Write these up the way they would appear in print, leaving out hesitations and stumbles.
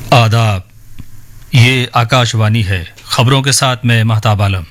आदाब, ये आकाशवाणी है। खबरों के साथ मैं महताब आलम।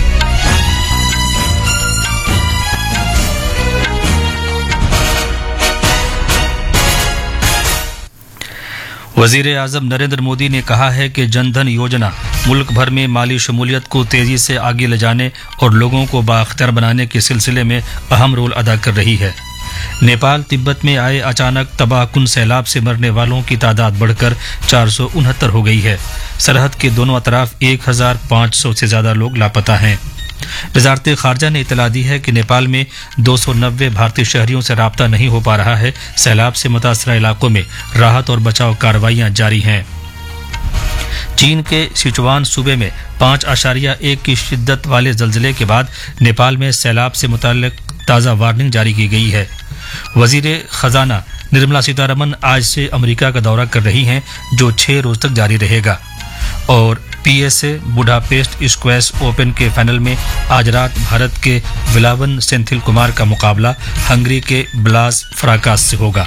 वज़ीर आज़म नरेंद्र मोदी ने कहा है कि जन धन योजना मुल्क भर में माली शमूलियत को तेजी से आगे ले जाने और लोगों को बाअख्तियार बनाने के सिलसिले में अहम रोल अदा कर रही है। नेपाल तिब्बत में आए अचानक तबाहकुन सैलाब से मरने वालों की तादाद बढ़कर 469 हो गई है। सरहद के दोनों अतराफ 1500 से ज्यादा लोग लापता हैं। वजारत खारजा ने इतला दी है कि नेपाल में 290 भारतीय शहरियों से राब्ता नहीं हो पा रहा है। सैलाब से मुतासरा इलाकों में राहत और बचाव कार्रवाइयां जारी हैं। चीन के सिचुआन सूबे में 5.1 की शिद्दत वाले जल्जले के बाद नेपाल में सैलाब से मुताल्लिक ताज़ा वार्निंग जारी की गई है। वजीर खजाना निर्मला सीतारमन आज से अमेरिका का दौरा कर रही हैं, जो 6 रोज तक जारी रहेगा। और पीएसए बुडापेस्ट स्क्वैश ओपन के फाइनल में आज रात भारत के विलावन सेंथिल कुमार का मुकाबला हंगरी के ब्लास फ्राकास से होगा।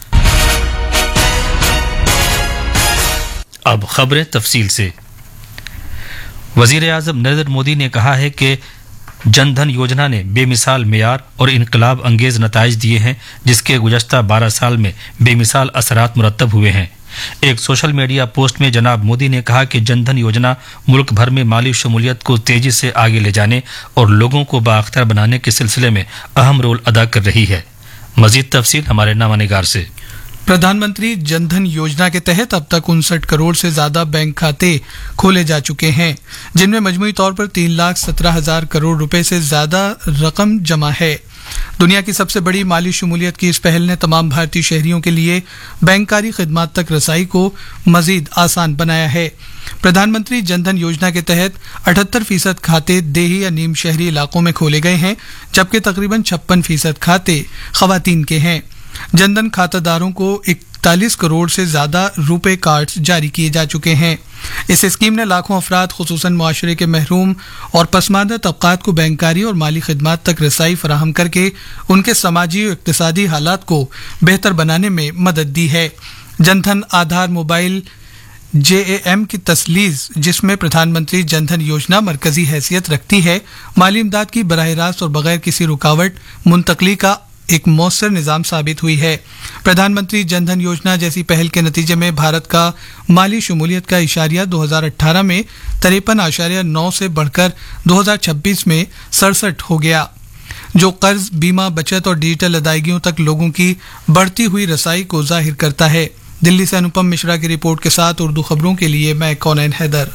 अब खबरें तफसील से। वजीर आज़म नरेंद्र मोदी ने कहा है कि जन धन योजना ने बेमिसाल मेयार और इनकलाब अंगेज नताइज दिए हैं, जिसके गुज़श्ता 12 साल में बेमिसाल असरात मुरत्तब हुए हैं। एक सोशल मीडिया पोस्ट में जनाब मोदी ने कहा कि जन धन योजना मुल्क भर में माली शमूलियत को तेजी से आगे ले जाने और लोगों को बाअख्तियार बनाने के सिलसिले में अहम रोल अदा कर रही है। मजीद तफसील हमारे नामानिगार से। प्रधानमंत्री जनधन योजना के तहत अब तक 59 करोड़ से ज्यादा बैंक खाते खोले जा चुके हैं, जिनमें मजमूई तौर पर 3,17,000 करोड़ रुपए से ज्यादा रकम जमा है। दुनिया की सबसे बड़ी माली शमूलियत की इस पहल ने तमाम भारतीय शहरियों के लिए बैंकारी खिदमात तक रसाई को मजीद आसान बनाया है। प्रधानमंत्री जनधन योजना के तहत 78% खाते देही या नीम शहरी इलाकों में खोले गए हैं, जबकि तकरीबन 56% खाते खवातीन के हैं। जनधन खातादारों को 41 करोड़ से ज्यादा रुपए कार्ड्स जारी किए जा चुके हैं। इस स्कीम ने लाखों अफराद, खुसूसन मुआशरे के महरूम और पसमानदा तबकात को बैंकारी और माली खिदमात तक रसाई फराहम करके उनके समाजी और इक्तिसादी हालात को बेहतर बनाने में मदद दी है। जनधन आधार मोबाइल JAM की तसलीस, जिसमें प्रधानमंत्री जनधन योजना मरकजी हैसियत रखती है, माली इमदाद की बराह रास्त और बगैर किसी रुकावट मुंतकली का एक मौसर निजाम साबित हुई है। प्रधानमंत्री जनधन योजना जैसी पहल के नतीजे में भारत का माली शमूलियत का इशारिया 2018 में 53.9 से बढ़कर 2026 में 67 हो गया, जो कर्ज, बीमा, बचत और डिजिटल अदायगियों तक लोगों की बढ़ती हुई रसाई को जाहिर करता है। दिल्ली से अनुपम मिश्रा की रिपोर्ट के साथ उर्दू खबरों के लिए मैं कौनैन हैदर।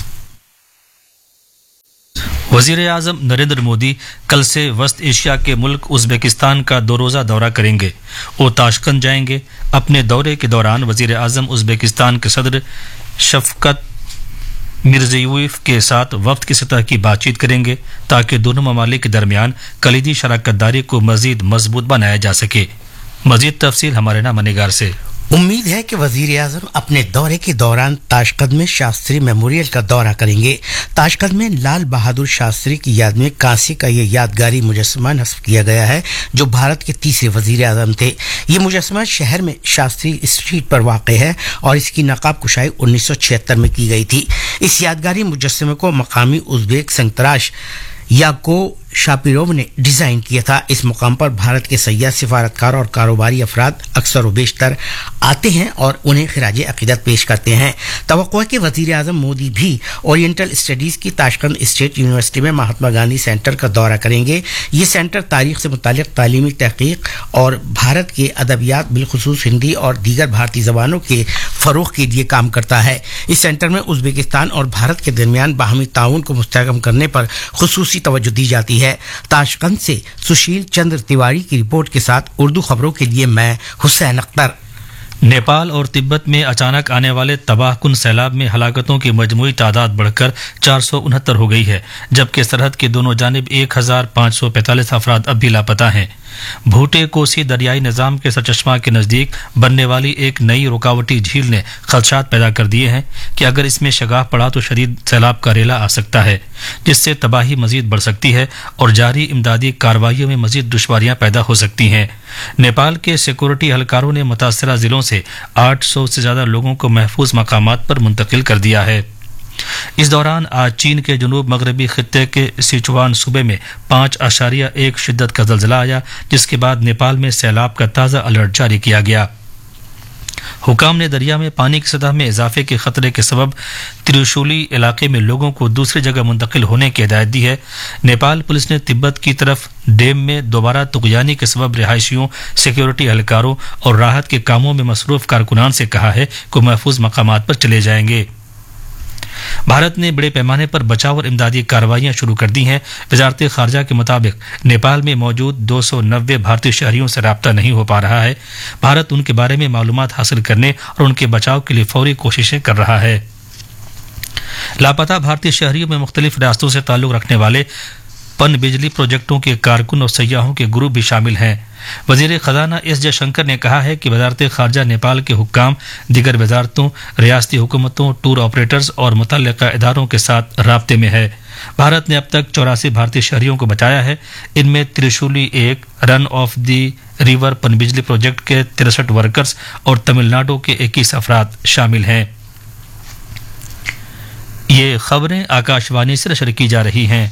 वज़ीर आज़म नरेंद्र मोदी कल से वस्त एशिया के मुल्क उज़्बेकिस्तान का 2 रोज़ा दौरा करेंगे। वो ताशकंद जाएंगे। अपने दौरे के दौरान वज़ीर आज़म उज़्बेकिस्तान के सदर शफकत मिर्ज़ियोयेव के साथ वफ्द की सतह की बातचीत करेंगे, ताकि दोनों ममालिक के दरमियान कलीदी शराकतदारी को मज़ीद मजबूत बनाया जा सके। मज़ीद तफसील हमारे नामानिगार से। उम्मीद है कि वजीर आज़म अपने दौरे के दौरान ताशकंद में शास्त्री मेमोरियल का दौरा करेंगे। ताशकंद में लाल बहादुर शास्त्री की याद में कांसे का ये यादगारी मुजस्समा नस्ब किया गया है, जो भारत के तीसरे वजीर आज़म थे। ये मुजस्समा शहर में शास्त्री स्ट्रीट पर वाक़ है और इसकी नकाब कुशाई 1976 में की गई थी। इस यादगारी मुजस्समे को मकामी उज़्बेक संतराश याको शापिरोव ने डिजाइन किया था। इस मुकाम पर भारत के सय्याह, सिफारतकार और कारोबारी अफराद अक्सर व बेशतर आते हैं और उन्हें खिराज अकीदत पेश करते हैं। तवक्को है कि वज़ीर आज़म मोदी भी ओरिएंटल स्टडीज़ की ताशकंद स्टेट यूनिवर्सिटी में महात्मा गांधी सेंटर का दौरा करेंगे। ये सेंटर तारीख से मुताल्लिक़ तालीमी तहक़ीक़ और भारत के अदबियात, बिलखुसूस हिंदी और दीगर भारतीय ज़बानों के फ़रोग़ के लिए काम करता है। इस सेंटर में उज़्बेकिस्तान और भारत के दरमियान बाहमी ताउन को मुस्तहकम करने पर खुसूसी तवज्जो दी जाती है। ताशकंद से सुशील चंद्र तिवारी की रिपोर्ट के साथ उर्दू खबरों के लिए मैं हुसैन अख्तर। नेपाल और तिब्बत में अचानक आने वाले तबाहकुन सैलाब में हलाकतों की मजमूई तादाद बढ़कर 469 हो गई है, जबकि सरहद के दोनों जानिब 1545 अफराद अब भी लापता हैं। भूटे कोसी दरियाई निजाम के सरचश्मा के नजदीक बनने वाली एक नई रुकावटी झील ने खदशात पैदा कर दिए हैं कि अगर इसमें शगाफ पड़ा तो शदीद सैलाब का रेला आ सकता है, जिससे तबाही मजीद बढ़ सकती है और जारी इमदादी कार्रवाइयों में मजीद दुश्वारियां पैदा हो सकती हैं। नेपाल के सिक्योरिटी एहलकारों ने मुतासरा जिलों से 800 से ज्यादा लोगों को महफूज मकामात पर मुंतकिल कर दिया है। इस दौरान आज चीन के जनूब मगरबी खित्ते के सिचुआन सूबे में 5.1 शिद्दत का ज़लज़ला आया, जिसके बाद नेपाल में सैलाब का ताज़ा अलर्ट जारी किया गया। हुकाम ने दरिया में पानी की सतह में इजाफे के खतरे के सबब त्रिशूली इलाके में लोगों को दूसरी जगह मुंतकिल होने की हिदायत दी है। नेपाल पुलिस ने तिब्बत की तरफ डैम में दोबारा तुगयानी के सबब रिहायशियों, सिक्योरिटी एहलकारों और राहत के कामों में मसरूफ कारकुनान से कहा है कि महफूज मकामात पर चले जाएंगे। भारत ने बड़े पैमाने पर बचाव और इमदादी कार्रवाइयां शुरू कर दी हैं। वजारत खारजा के मुताबिक नेपाल में मौजूद 290 भारतीय शहरियों से राब्ता नहीं हो पा रहा है। भारत उनके बारे में मालूमात हासिल करने और उनके बचाव के लिए फौरी कोशिशें कर रहा है। लापता भारतीय शहरियों में मुख्तलिफ रियासतों से ताल्लुक रखने वाले पन बिजली प्रोजेक्टों के कारकुन और सयाहों के ग्रुप भी शामिल हैं। वजीर खजाना एस जयशंकर ने कहा है कि वजारत खारजा नेपाल के हुक्काम, दिगर वजारतों, रियासती हुकूमतों, टूर ऑपरेटर्स और मुतल्लिका इदारों के साथ राब्ते में है। भारत ने अब तक 84 भारतीय शहरियों को बचाया है। इनमें Trishuli 1, run of the river पनबिजली प्रोजेक्ट के 63 वर्कर्स और तमिलनाडु के 21 अफराद शामिल हैं। ये खबरें आकाशवाणी से नशर की जा रही हैं।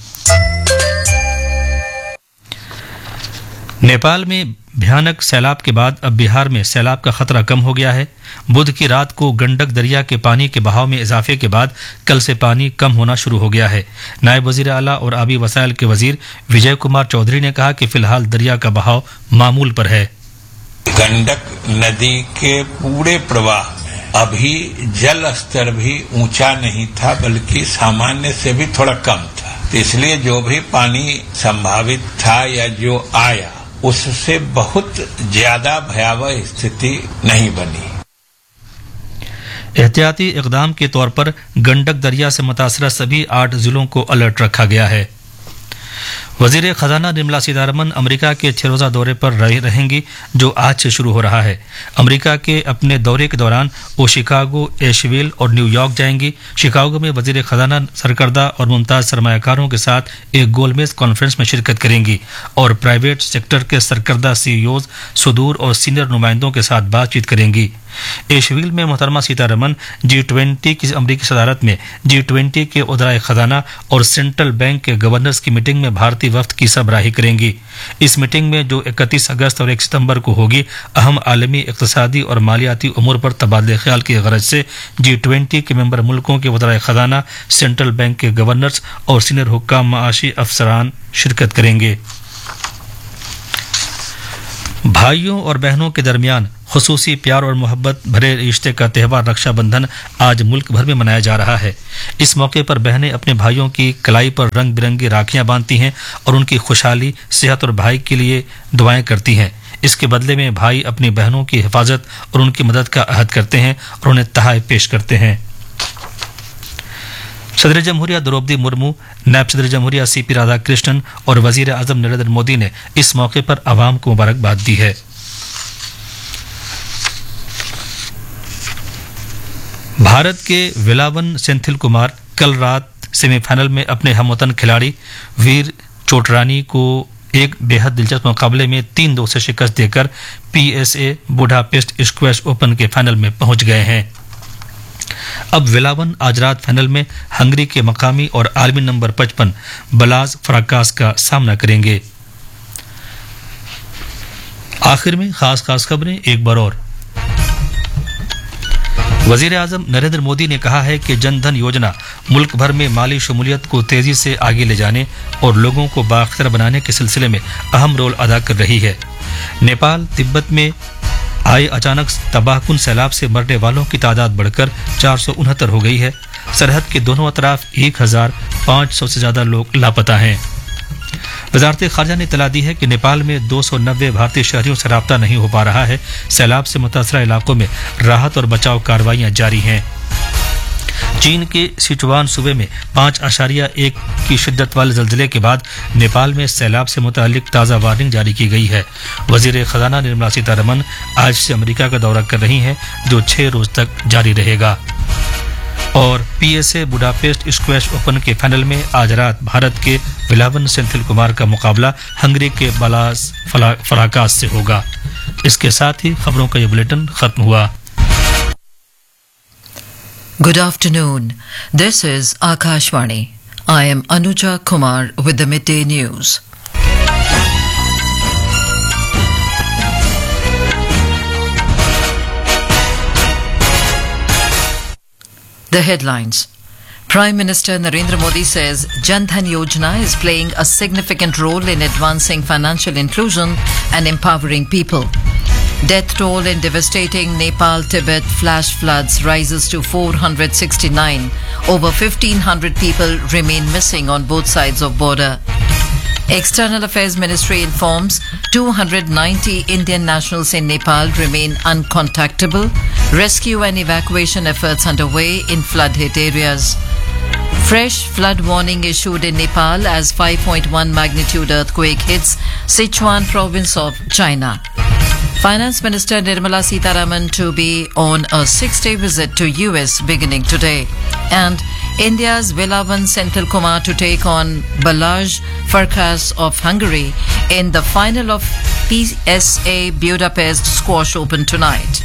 नेपाल में भयानक सैलाब के बाद अब बिहार में सैलाब का खतरा कम हो गया है। बुध की रात को गंडक दरिया के पानी के बहाव में इजाफे के बाद कल से पानी कम होना शुरू हो गया है। नायब वजीर आला और आबी वसाइल के वजीर विजय कुमार चौधरी ने कहा कि फिलहाल दरिया का बहाव मामूल पर है। गंडक नदी के पूरे प्रवाह में अभी जल स्तर भी ऊंचा नहीं था, बल्कि सामान्य से भी थोड़ा कम था। तो इसलिए जो भी पानी संभावित था या जो आया उससे बहुत ज्यादा भयावह स्थिति नहीं बनी। एहतियाती इकदाम के तौर पर गंडक दरिया से मुतासरा सभी 8 जिलों को अलर्ट रखा गया है। वजीर खजाना निर्मला सीतारमन अमेरिका के 6 रोज़ा दौरे पर रहेंगी, जो आज से शुरू हो रहा है। अमेरिका के अपने दौरे के दौरान वो शिकागो, एशविल और न्यूयॉर्क जाएंगी। शिकागो में वजीर खजाना सरकर्दा और मुमताज सरमायाकारों के साथ एक गोलमेज कॉन्फ्रेंस में शिरकत करेंगी और प्राइवेट सेक्टर के सरकर्दा सीईओज, सुदूर और सीनियर नुमाइंदों के साथ बातचीत करेंगी। एशविल में मोहतरमा सीतारमन G20 की अमरीकी सदारत में G20 के उदराए खजाना और सेंट्रल बैंक के गवर्नर्स की मीटिंग में भारतीय वफ्द की सरबराही करेंगी। इस मीटिंग में, जो 31 अगस्त और 1 सितंबर को होगी, अहम आलमी इक़्तिसादी और मालियाती उमूर पर तबादले ख्याल की गरज से G20 के मेंबर मुल्कों के उदराए खजाना, सेंट्रल बैंक के गवर्नर्स और सीनियर हुक्काम माशी अफसरान शिरकत करेंगे। भाइयों और बहनों के दरमियान खुसूसी प्यार और मोहब्बत भरे रिश्ते का त्यौहार रक्षाबंधन आज मुल्क भर में मनाया जा रहा है। इस मौके पर बहनें अपने भाइयों की कलाई पर रंग बिरंगी राखियां बांधती हैं और उनकी खुशहाली, सेहत और भाई के लिए दुआएं करती हैं। इसके बदले में भाई अपनी बहनों की हिफाजत और उनकी मदद का अहद करते हैं और उन्हें तोहफे पेश करते हैं। सदर जमहूरिया द्रौपदी मुर्मू, नायब सदर जमहूरिया सीपी राधाकृष्णन और वजीर आजम नरेंद्र मोदी ने इस मौके पर आवाम को मुबारकबाद दी है। भारत के वेलावन सेंथिल कुमार कल रात सेमीफाइनल में अपने हमवतन खिलाड़ी वीर चोटरानी को एक बेहद दिलचस्प मुकाबले में 3-2 से शिकस्त देकर PSA बुडापेस्ट स्क्वैश ओपन के फाइनल में पहुंच गए हैं। अब वेलावन आज रात फाइनल में हंगरी के मकामी और आलमी नंबर 55 बलाज फराकास का सामना करेंगे। आखिर में खास खबरें एक बार और। वजीर आजम नरेंद्र मोदी ने कहा है कि जन धन योजना मुल्क भर में माली शमूलियत को तेजी से आगे ले जाने और लोगों को बाअख्तियार बनाने के सिलसिले में अहम रोल अदा कर रही है। नेपाल तिब्बत में आए अचानक तबाहकुन सैलाब से मरने वालों की तादाद बढ़कर 469 हो गई है। सरहद के दोनों अतराफ 1500 से ज्यादा लोग लापता हैं। वजारत खारजा ने इत्तला दी है कि नेपाल में 290 भारतीय शहरियों से राब्ता नहीं हो पा रहा है। सैलाब से मुतासरा इलाकों में राहत और बचाव कार्रवाइयां जारी हैं। चीन के सिचुआन सूबे में 5.1 की शिद्दत वाले जल्जले के बाद नेपाल में सैलाब से मुतालिक ताज़ा वार्निंग जारी की गई है। वज़ीर खजाना निर्मला सीतारमण आज से अमेरिका का दौरा कर रही हैं, जो 6 रोज तक जारी रहेगा। और पीएसए बुडापेस्ट स्क्वैश ओपन के फाइनल में आज रात भारत के विलावन सेंथिल कुमार का मुकाबला हंगरी के बालास फराकास से होगा। इसके साथ ही खबरों का ये बुलेटिन खत्म हुआ। Good afternoon. This is Akashvani. I am Anuja Kumar with the midday news. The headlines. Prime Minister Narendra Modi says Jan Dhan Yojana is playing a significant role in advancing financial inclusion and empowering people. Death toll in devastating Nepal-Tibet flash floods rises to 469. Over 1,500 people remain missing on both sides of border. External Affairs Ministry informs 290 Indian nationals in Nepal remain uncontactable. Rescue and evacuation efforts underway in flood-hit areas. Fresh flood warning issued in Nepal as 5.1 magnitude earthquake hits Sichuan province of China. Finance Minister Nirmala Sitharaman to be on a 6-day visit to US beginning today. And India's Vilavan Senthil Kumar to take on Balázs Farkas of Hungary in the final of PSA Budapest Squash Open tonight.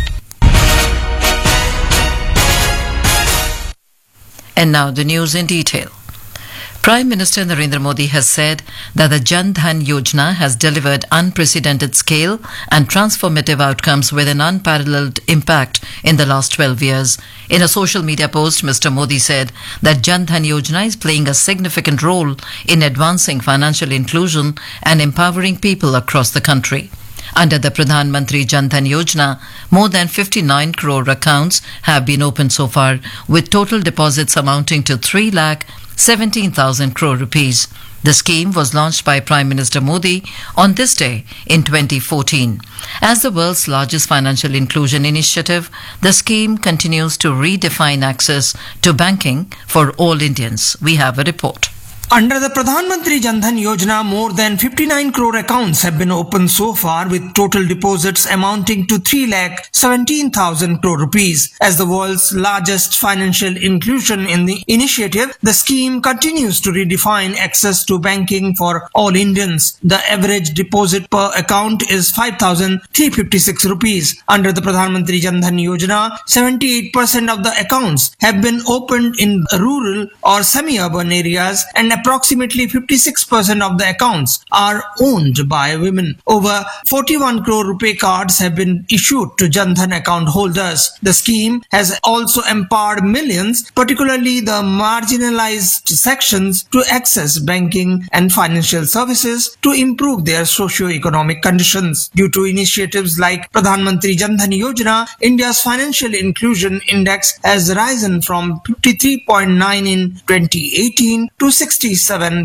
And now the news in detail. Prime Minister Narendra Modi has said that the Jan Dhan Yojana has delivered unprecedented scale and transformative outcomes with an unparalleled impact in the last 12 years. In a social media post, Mr. Modi said that Jan Dhan Yojana is playing a significant role in advancing financial inclusion and empowering people across the country. Under the Pradhan Mantri Jan Dhan Yojana, more than 59 crore accounts have been opened so far, with total deposits amounting to 3,17,000 crore rupees. The scheme was launched by Prime Minister Modi on this day in 2014. As the world's largest financial inclusion initiative, the scheme continues to redefine access to banking for all Indians. We have a report. Under the Pradhan Mantri Jan Dhan Yojana, more than 59 crore accounts have been opened so far, with total deposits amounting to 3,17,000 crore rupees. As the world's largest financial inclusion in the initiative, the scheme continues to redefine access to banking for all Indians. The average deposit per account is 5,356 rupees. Under the Pradhan Mantri Jan Dhan Yojana, 78% of the accounts have been opened in rural or semi-urban areas, and approximately 56% of the accounts are owned by women. Over 41 crore rupee cards have been issued to Jan Dhan account holders. The scheme has also empowered millions, particularly the marginalized sections, to access banking and financial services to improve their socio-economic conditions. Due to initiatives like Pradhan Mantri Jan Dhan Yojana, India's financial inclusion index has risen from 53.9 in 2018 to 67